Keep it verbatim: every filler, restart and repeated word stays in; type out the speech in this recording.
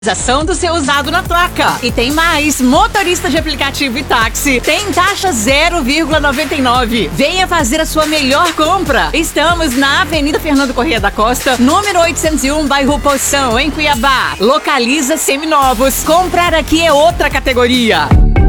Ação do seu usado na troca. E tem mais, motorista de aplicativo e táxi tem taxa zero vírgula noventa e nove. Venha fazer a sua melhor compra. Estamos na Avenida Fernando Corrêa da Costa, número oitocentos e um, bairro Poção, em Cuiabá. Localiza seminovos. Comprar aqui é outra categoria.